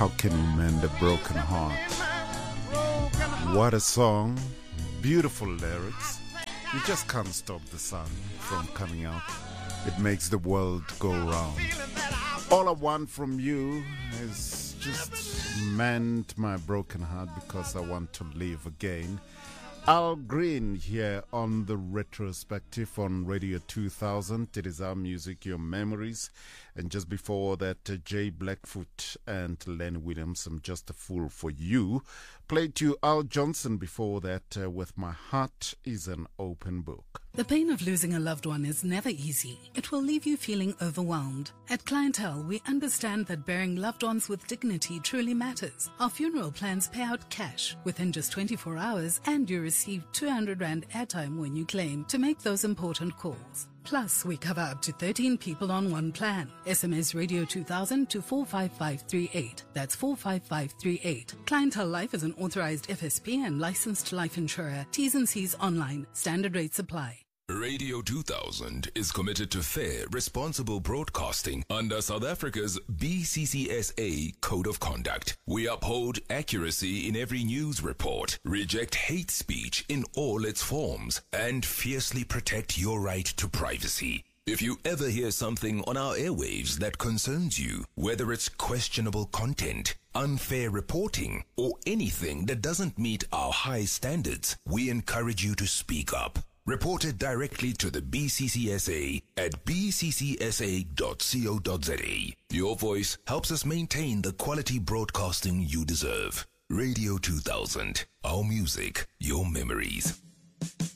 How can you mend a broken heart? What a song. Beautiful lyrics. You just can't stop the sun from coming out. It makes the world go round. All I want from you is just mend my broken heart because I want to live again. Al Green here on the Retrospective on Radio 2000. It is our music, your memories. And just before that, Jay Blackfoot and Lenny Williams, I'm Just a Fool for You. Played to Al Johnson before that with My Heart is an Open Book. The pain of losing a loved one is never easy. It will leave you feeling overwhelmed. At Clientele, we understand that burying loved ones with dignity truly matters. Our funeral plans pay out cash within just 24 hours and you receive 200 Rand airtime when you claim to make those important calls. Plus, we cover up to 13 people on one plan. SMS Radio 2000 to 45538. That's 45538. Clientele Life is an authorized FSP and licensed life insurer. T's and C's online. Standard rates apply. Radio 2000 is committed to fair, responsible broadcasting under South Africa's BCCSA Code of Conduct. We uphold accuracy in every news report, reject hate speech in all its forms, and fiercely protect your right to privacy. If you ever hear something on our airwaves that concerns you, whether it's questionable content, unfair reporting, or anything that doesn't meet our high standards, we encourage you to speak up. Report it directly to the BCCSA at bccsa.co.za. Your voice helps us maintain the quality broadcasting you deserve. Radio 2000, our music, your memories.